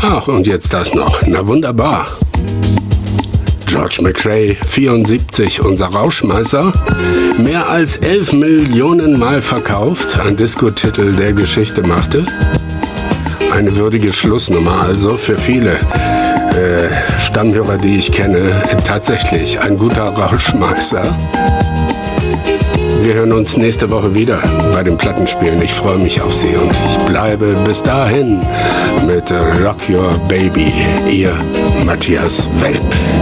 Ach, und jetzt das noch. Na wunderbar. George McRae, 74, unser Rauschmeißer. Mehr als 11 Millionen Mal verkauft. Ein Diskotitel, der Geschichte machte. Eine würdige Schlussnummer also für viele Stammhörer, die ich kenne. Tatsächlich ein guter Rauschmeißer. Wir hören uns nächste Woche wieder bei den Plattenspielen. Ich freue mich auf Sie und ich bleibe bis dahin mit Rock Your Baby. Ihr Matthias Welp.